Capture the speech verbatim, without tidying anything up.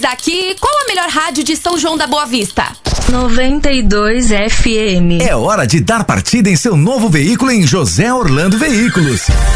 aqui. Qual a melhor rádio de São João da Boa Vista? noventa e dois F M. É hora de dar partida em seu novo veículo em José Orlando Veículos.